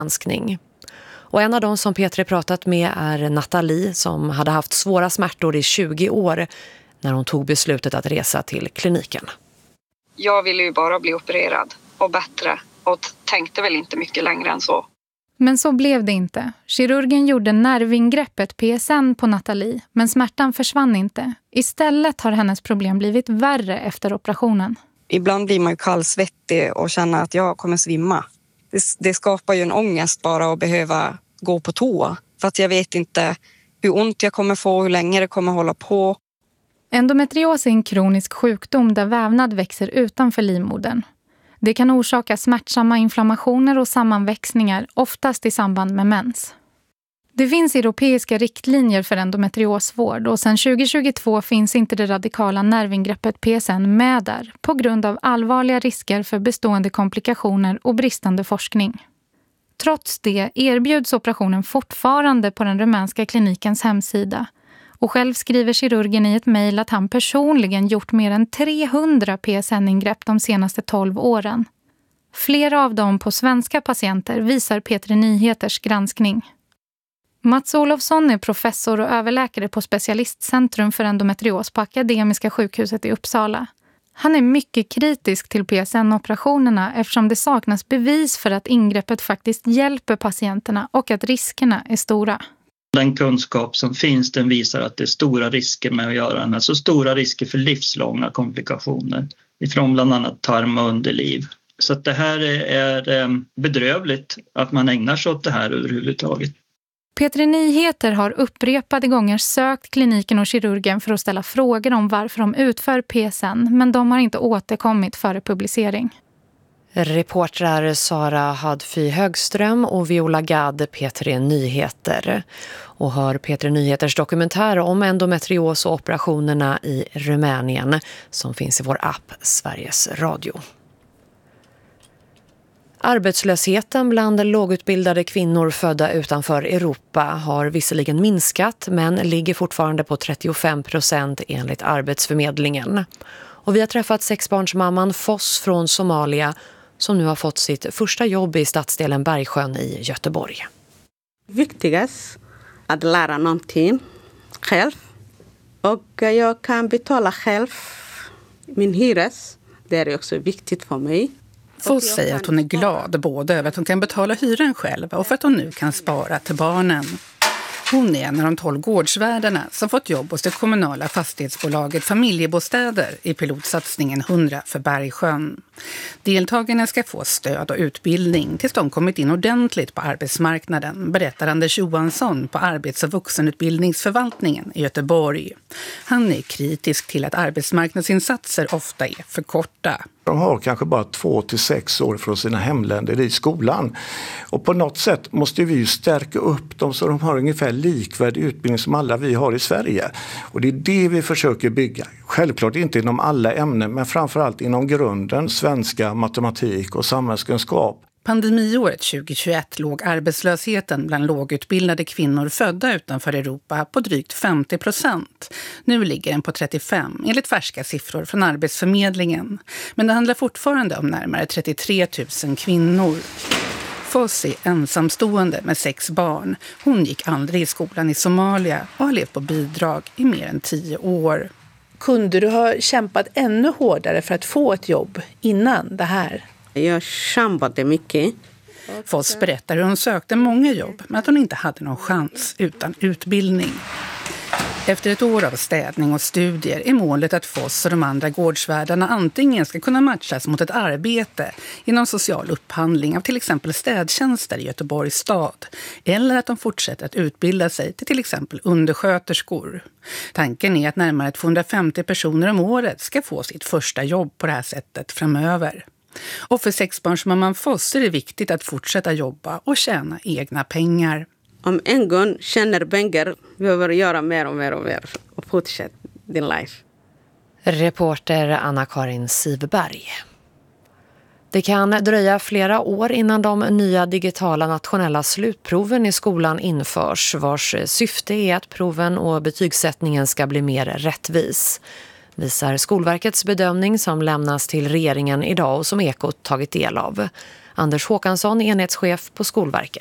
granskning. Och en av dem som Petri pratat med är Nathalie som hade haft svåra smärtor i 20 år när hon tog beslutet att resa till kliniken. Jag ville ju bara bli opererad och bättre och tänkte väl inte mycket längre än så. Men så blev det inte. Kirurgen gjorde nervingreppet PSN på Nathalie, men smärtan försvann inte. Istället har hennes problem blivit värre efter operationen. Ibland blir man ju kallsvettig och känner att jag kommer svimma. Det skapar ju en ångest bara att behöva gå på tå. För att jag vet inte hur ont jag kommer få, hur länge det kommer hålla på. Endometrios är en kronisk sjukdom där vävnad växer utanför livmodern. Det kan orsaka smärtsamma inflammationer och sammanväxningar, oftast i samband med mens. Det finns europeiska riktlinjer för endometriosvård och sedan 2022 finns inte det radikala nervingreppet PSN med där på grund av allvarliga risker för bestående komplikationer och bristande forskning. Trots det erbjuds operationen fortfarande på den rumänska klinikens hemsida. Och själv skriver kirurgen i ett mejl att han personligen gjort mer än 300 PSN-ingrepp de senaste 12 åren. Flera av dem på svenska patienter visar P3 Nyheters granskning. Mats Olofsson är professor och överläkare på Specialistcentrum för endometrios på Akademiska sjukhuset i Uppsala. Han är mycket kritisk till PSN-operationerna eftersom det saknas bevis för att ingreppet faktiskt hjälper patienterna och att riskerna är stora. Den kunskap som finns, den visar att det är stora risker med att göra den. Alltså stora risker för livslånga komplikationer ifrån bland annat tarm och underliv. Så att det här är bedrövligt att man ägnar sig åt det här överhuvudtaget. P3 Nyheter har upprepade gånger sökt kliniken och kirurgen för att ställa frågor om varför de utför PSN, men de har inte återkommit före publicering. Reportrar Sara Hadfy Högström och Viola Gad, P3 Nyheter. Och hör P3 Nyheters dokumentär om endometrios och operationerna i Rumänien som finns i vår app Sveriges Radio. Arbetslösheten bland lågutbildade kvinnor födda utanför Europa har visserligen minskat men ligger fortfarande på 35% enligt Arbetsförmedlingen. Och vi har träffat sexbarnsmamman Foss från Somalia som nu har fått sitt första jobb i stadsdelen Bergsjön i Göteborg. Viktigast att lära någonting själv och jag kan betala själv min hyres. Det är också viktigt för mig. Foss säger att hon är glad både över att hon kan betala hyran själv och för att hon nu kan spara till barnen. Hon är en av de 12 gårdsvärdarna som fått jobb hos det kommunala fastighetsbolaget Familjebostäder i pilotsatsningen 100 för Bergsjön. Deltagarna ska få stöd och utbildning tills de kommit in ordentligt på arbetsmarknaden, berättar Anders Johansson på Arbets- och vuxenutbildningsförvaltningen i Göteborg. Han är kritisk till att arbetsmarknadsinsatser ofta är för korta. De har kanske bara 2 till 6 år från sina hemländer i skolan. Och på något sätt måste vi ju stärka upp dem så de har ungefär likvärdig utbildning som alla vi har i Sverige. Och det är det vi försöker bygga. Självklart inte inom alla ämnen men framförallt inom grunden, svenska, matematik och samhällskunskap. Pandemiåret 2021 låg arbetslösheten bland lågutbildade kvinnor födda utanför Europa på drygt 50%. Nu ligger den på 35% enligt färska siffror från Arbetsförmedlingen. Men det handlar fortfarande om närmare 33 000 kvinnor. Foss är ensamstående med 6 barn. Hon gick aldrig i skolan i Somalia och har levt på bidrag i mer än 10 år. Kunde du ha kämpat ännu hårdare för att få ett jobb innan det här? Jag kämpade mycket. Foss berättar hur hon sökte många jobb men att hon inte hade någon chans utan utbildning. Efter ett år av städning och studier är målet att Foss och de andra gårdsvärdarna antingen ska kunna matchas mot ett arbete inom social upphandling av till exempel städtjänster i Göteborgs stad eller att de fortsätter att utbilda sig till exempel undersköterskor. Tanken är att närmare 250 personer om året ska få sitt första jobb på det här sättet framöver. Och för sexbarnsmamman Foss är det viktigt att fortsätta jobba och tjäna egna pengar. Om en gång tjänar pengar behöver göra mer och mer och mer och fortsätta din life. Reporter Anna-Karin Sivberg. Det kan dröja flera år innan de nya digitala nationella slutproven i skolan införs, vars syfte är att proven och betygssättningen ska bli mer rättvis. Visar Skolverkets bedömning som lämnas till regeringen idag och som Ekot tagit del av. Anders Håkansson, enhetschef på Skolverket.